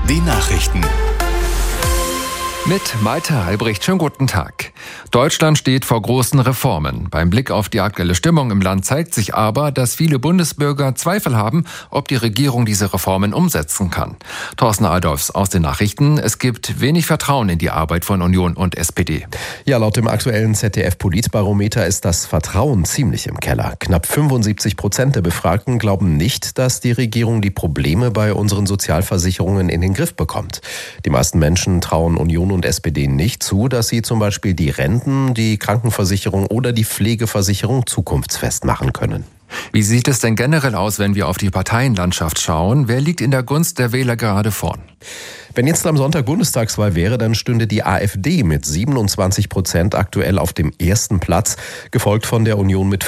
Die Nachrichten. Mit Malte Albrecht, schönen guten Tag. Deutschland steht vor großen Reformen. Beim Blick auf die aktuelle Stimmung im Land zeigt sich aber, dass viele Bundesbürger Zweifel haben, ob die Regierung diese Reformen umsetzen kann. Thorsten Adolfs aus den Nachrichten. Es gibt wenig Vertrauen in die Arbeit von Union und SPD. Ja, laut dem aktuellen ZDF-Politbarometer ist das Vertrauen ziemlich im Keller. Knapp 75% der Befragten glauben nicht, dass die Regierung die Probleme bei unseren Sozialversicherungen in den Griff bekommt. Die meisten Menschen trauen Union und SPD nicht zu, dass sie zum Beispiel die Renten, die Krankenversicherung oder die Pflegeversicherung zukunftsfest machen können. Wie sieht es denn generell aus, wenn wir auf die Parteienlandschaft schauen? Wer liegt in der Gunst der Wähler gerade vorn? Wenn jetzt am Sonntag Bundestagswahl wäre, dann stünde die AfD mit 27% aktuell auf dem ersten Platz, gefolgt von der Union mit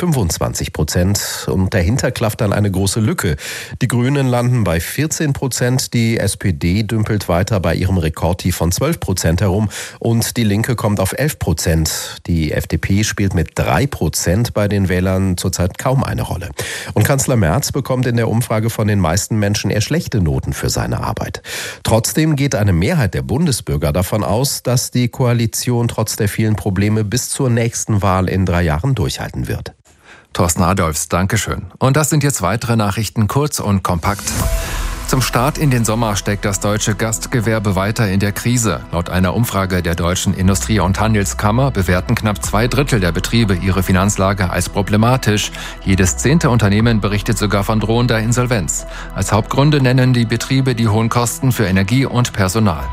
25%. Und dahinter klafft dann eine große Lücke. Die Grünen landen bei 14%, die SPD dümpelt weiter bei ihrem Rekordtief von 12% herum und die Linke kommt auf 11%. Die FDP spielt mit 3% bei den Wählern zurzeit kaum eine Rolle. Und Kanzler Merz bekommt in der Umfrage von den meisten Menschen eher schlechte Noten für seine Arbeit. Trotzdem geht eine Mehrheit der Bundesbürger davon aus, dass die Koalition trotz der vielen Probleme bis zur nächsten Wahl in 3 Jahren durchhalten wird. Thorsten Adolfs, Dankeschön. Und das sind jetzt weitere Nachrichten, kurz und kompakt. Zum Start in den Sommer steckt das deutsche Gastgewerbe weiter in der Krise. Laut einer Umfrage der Deutschen Industrie- und Handelskammer bewerten knapp 2/3 der Betriebe ihre Finanzlage als problematisch. Jedes 10. Unternehmen berichtet sogar von drohender Insolvenz. Als Hauptgründe nennen die Betriebe die hohen Kosten für Energie und Personal.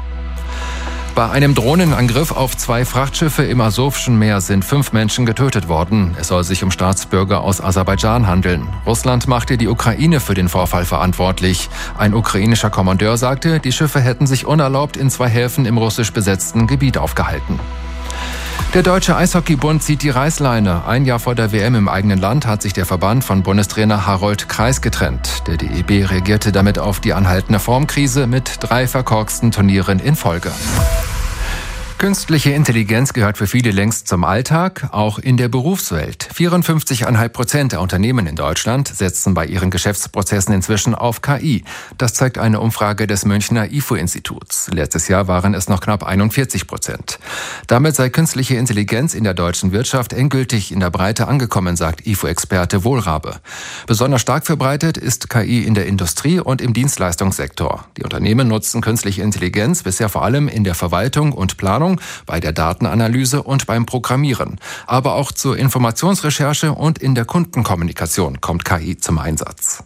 Bei einem Drohnenangriff auf 2 Frachtschiffe im Asowschen Meer sind 5 Menschen getötet worden. Es soll sich um Staatsbürger aus Aserbaidschan handeln. Russland machte die Ukraine für den Vorfall verantwortlich. Ein ukrainischer Kommandeur sagte, die Schiffe hätten sich unerlaubt in 2 Häfen im russisch besetzten Gebiet aufgehalten. Der Deutsche Eishockeybund zieht die Reißleine. Ein Jahr vor der WM im eigenen Land hat sich der Verband von Bundestrainer Harold Kreis getrennt. Der DEB reagierte damit auf die anhaltende Formkrise mit 3 verkorksten Turnieren in Folge. Künstliche Intelligenz gehört für viele längst zum Alltag, auch in der Berufswelt. 54,5% der Unternehmen in Deutschland setzen bei ihren Geschäftsprozessen inzwischen auf KI. Das zeigt eine Umfrage des Münchner IFO-Instituts. Letztes Jahr waren es noch knapp 41%. Damit sei künstliche Intelligenz in der deutschen Wirtschaft endgültig in der Breite angekommen, sagt IFO-Experte Wohlrabe. Besonders stark verbreitet ist KI in der Industrie und im Dienstleistungssektor. Die Unternehmen nutzen künstliche Intelligenz bisher vor allem in der Verwaltung und Planung, bei der Datenanalyse und beim Programmieren. Aber auch zur Informationsrecherche und in der Kundenkommunikation kommt KI zum Einsatz.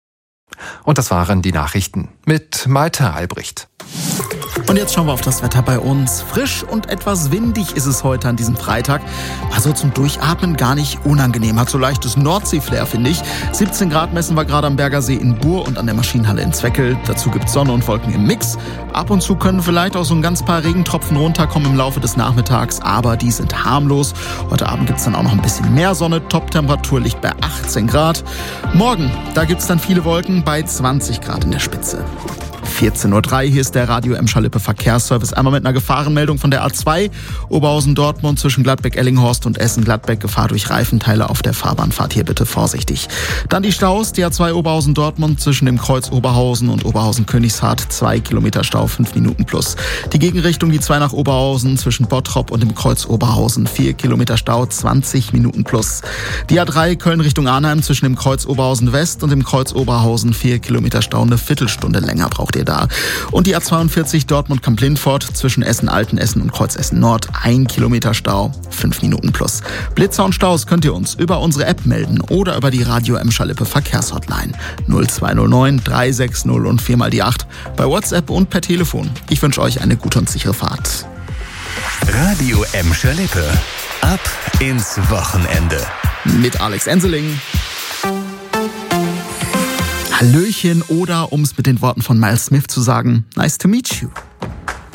Und das waren die Nachrichten mit Malte Albrecht. Und jetzt schauen wir auf das Wetter bei uns. Frisch und etwas windig ist es heute an diesem Freitag. Also zum Durchatmen gar nicht unangenehm. Hat so leichtes Nordsee-Flair, finde ich. 17 Grad messen wir gerade am Berger See in Buhr und an der Maschinenhalle in Zweckel. Dazu gibt es Sonne und Wolken im Mix. Ab und zu können vielleicht auch so ein ganz paar Regentropfen runterkommen im Laufe des Nachmittags. Aber die sind harmlos. Heute Abend gibt es dann auch noch ein bisschen mehr Sonne. Top-Temperatur liegt bei 18 Grad. Morgen, da gibt es dann viele Wolken bei 20 Grad in der Spitze. 14.03 Uhr, hier ist der Radio Emscher-Lippe Verkehrsservice. Einmal mit einer Gefahrenmeldung von der A2. Oberhausen-Dortmund zwischen Gladbeck-Ellinghorst und Essen-Gladbeck. Gefahr durch Reifenteile auf der Fahrbahn. Fahrt hier bitte vorsichtig. Dann die Staus. Die A2 Oberhausen-Dortmund zwischen dem Kreuz Oberhausen und Oberhausen-Königshardt. 2 Kilometer Stau, 5 Minuten plus. Die Gegenrichtung, die 2 nach Oberhausen zwischen Bottrop und dem Kreuz Oberhausen. 4 Kilometer Stau, 20 Minuten plus. Die A3 Köln Richtung Arnheim zwischen dem Kreuz Oberhausen West und dem Kreuz Oberhausen. 4 Kilometer Stau, eine Viertelstunde länger braucht ihr da. Und die A42 Dortmund-Kamp-Lindfort zwischen Essen-Altenessen und Kreuz Essen-Nord. 1 Kilometer Stau, 5 Minuten plus. Blitzer und Staus könnt ihr uns über unsere App melden oder über die Radio Emscher-Lippe Verkehrshotline 0209 360 und 4 mal die 8 bei WhatsApp und per Telefon. Ich wünsche euch eine gute und sichere Fahrt. Radio Emscher-Lippe. Ab ins Wochenende. Mit Alex Enseling. Hallöchen oder, um es mit den Worten von Miles Smith zu sagen, nice to meet you.